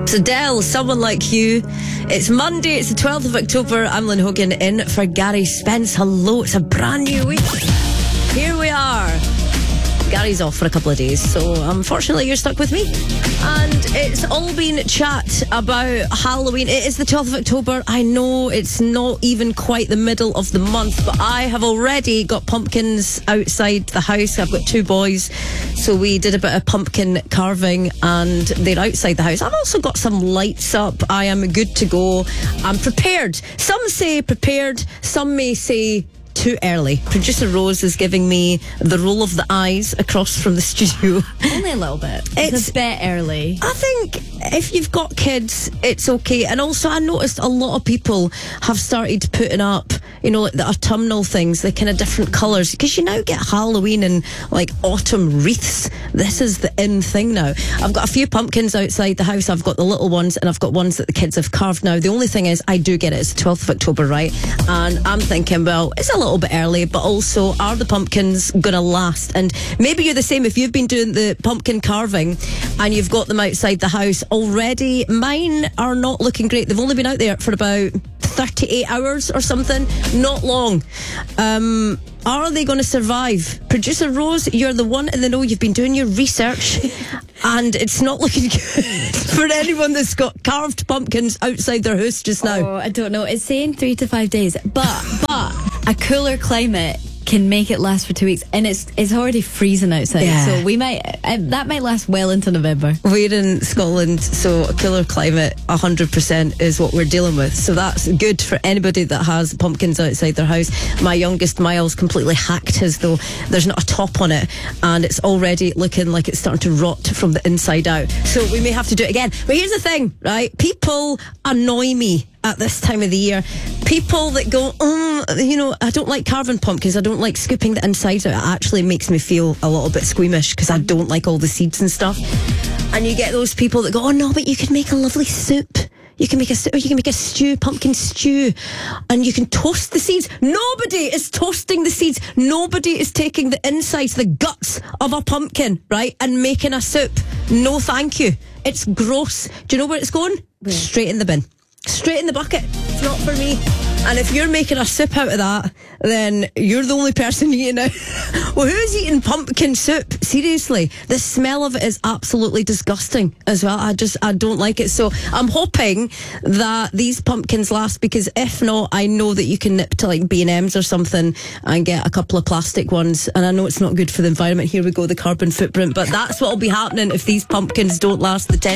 So Dell, Someone Like You. It's Monday, it's the 12th of October. I'm Lynn Hogan in for Gary Spence. Hello, it's a brand new week. Here we are. Gary's off for a couple of days, so unfortunately you're stuck with me. And it's all been chat about Halloween. It is the 12th of October. I know it's not even quite the middle of the month, but I have already got pumpkins outside the house. I've got two boys, so we did a bit of pumpkin carving and they're outside the house. I've also got some lights up. I am good to go. I'm prepared. Some say prepared, some may say too early. Producer Rose is giving me the roll of the eyes across from the studio. Only a little bit. It's a bit early. I think if you've got kids, it's okay. And also, I noticed a lot of people have started putting up, you know, like the autumnal things, the kind of different colours, because you now get Halloween and like autumn wreaths. This is the in thing now. I've got a few pumpkins outside the house. I've got the little ones and I've got ones that the kids have carved now. The only thing is, I do get it. It's the 12th of October, right? And I'm thinking, well, it's a little bit early, but also, are the pumpkins gonna last? And maybe you're the same if you've been doing the pumpkin carving and you've got them outside the house already. Mine are not looking great. They've only been out there for about 38 hours or something. Not long. Are they going to survive? Producer Rose, you're the one in the know. You've been doing your research and it's not looking good for anyone that's got carved pumpkins outside their house just now. Oh, I don't know. It's saying 3 to 5 days, but a cooler climate can make it last for 2 weeks, and it's already freezing outside. Yeah. So we might that might last well into November. We're in Scotland, so a cooler climate 100% is what we're dealing with. So that's good for anybody that has pumpkins outside their house. My youngest Miles completely hacked his, though. There's not a top on it, and it's already looking like it's starting to rot from the inside out. So we may have to do it again. But here's the thing, right? People annoy me at this time of the year. People that go, you know, I don't like carving pumpkins, I don't like scooping the insides out. It actually makes me feel a little bit squeamish because I don't like all the seeds and stuff. And you get those people that go, oh no, but you can make a lovely soup. You can make a soup, or you can make a stew, pumpkin stew, and you can toast the seeds. Nobody is toasting the seeds. Nobody is taking the insides, the guts of a pumpkin, right, and making a soup. No thank you. It's gross. Do you know where it's going? Where? Straight in the bin. Straight in the bucket. It's not for me. And if you're making a soup out of that, then you're the only person eating it. Well, who's eating pumpkin soup? Seriously, the smell of it is absolutely disgusting as well. I don't like it. So I'm hoping that these pumpkins last, because if not, I know that you can nip to like B&M's or something and get a couple of plastic ones. And I know it's not good for the environment. Here we go, the carbon footprint. But that's what will be happening if these pumpkins don't last the test.